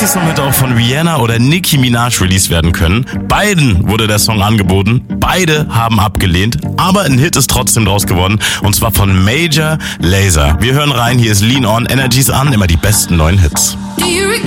nächste Song hätte auch von Rihanna oder Nicki Minaj released werden können. Beiden wurde der Song angeboten, beide haben abgelehnt, aber ein Hit ist trotzdem draus geworden und zwar von Major Lazer. Wir hören rein, hier ist Lean On, Energies an, immer die besten neuen Hits.